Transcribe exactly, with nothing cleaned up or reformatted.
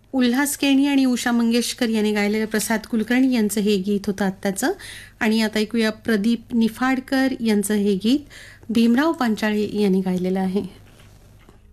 उल्हास केणी आणि उषा मंगेशकर यांनी गायलेलं प्रसाद कुलकर्णी यांचं हे गीत होतं आत्ताचं. आणि आता ऐकूया प्रदीप निफाडकर यांचं हे गीत भीमराव पांचाळे यांनी गायलेलं आहे.